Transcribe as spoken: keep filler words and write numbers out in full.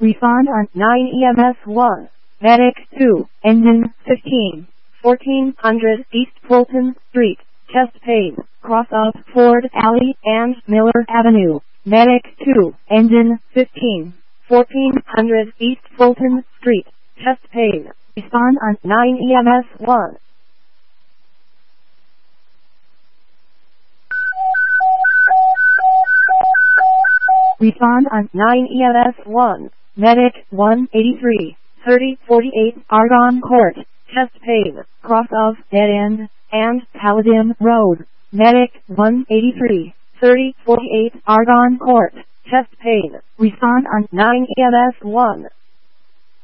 Respond on nine E M S one. Medic two, engine fifteen, fourteen hundred East Fulton Street, chest pain, cross of Ford Alley and Miller Avenue. Medic two, engine fifteen, fourteen hundred East Fulton Street, chest pain. Respond on nine E M S one. Respond on nine E M S one. Medic one eighty-three, thirty forty-eight Argonne Court, chest pain, cross of Dead End and Paladin Road. Medic one eighty-three, thirty forty-eight Argonne Court, chest pain. Respond on nine E M S one.